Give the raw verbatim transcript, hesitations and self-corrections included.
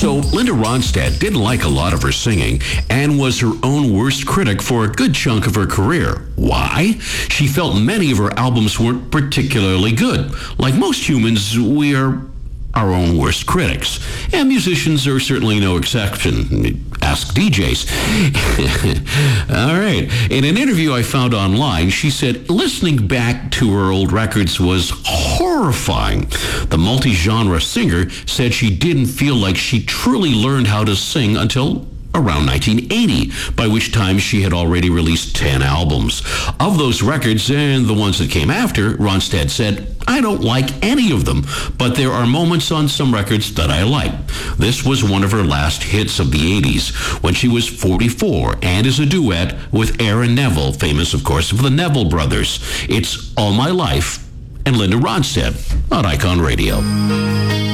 So Linda Ronstadt didn't like a lot of her singing and was her own worst critic for a good chunk of her career. Why? She felt many of her albums weren't particularly good. Like most humans, we are our own worst critics. And musicians are certainly no exception. Ask D Js. All right. In an interview I found online, she said listening back to her old records was horrifying. The multi-genre singer said she didn't feel like she truly learned how to sing until around nineteen eighty, by which time she had already released ten albums. Of those records and the ones that came after, Ronstadt said, I don't like any of them, but there are moments on some records that I like. This was one of her last hits of the eighties, when she was forty-four, and is a duet with Aaron Neville, famous, of course, of the Neville Brothers. It's All My Life and Linda Ronstadt on Icon Radio.